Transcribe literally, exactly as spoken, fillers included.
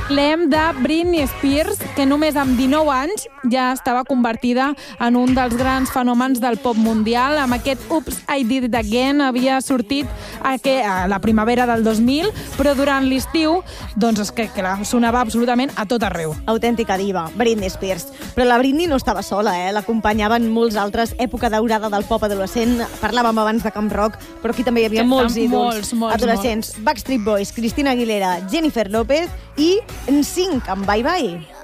Parlem de Britney Spears, que només amb dinou anys ja estava convertida en un dels grans fenòmens del pop mundial. Amb aquest Oops, I Did It Again havia sortit a, que, a la primavera del dos mil, però durant l'estiu doncs és que, que la sonava absolutament a tot arreu. Autèntica diva, Britney Spears. Però la Britney no estava sola, eh? L'acompanyaven molts altres, època daurada del pop adolescent. Parlàvem abans de Camp Rock, però aquí també hi havia Que molts ídols molts, molts, adolescents. molts. Backstreet Boys, Christina Aguilera, Jennifer López i N sync amb Bye Bye.